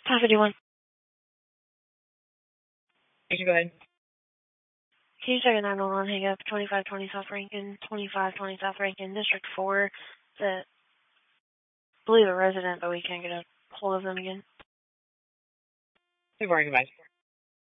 51. You can go ahead. Can you check a 911 hang up 2520 South Rankin, 2520 South Rankin, District 4? I believe a resident, but we can't get a hold of them again. Good morning, guys.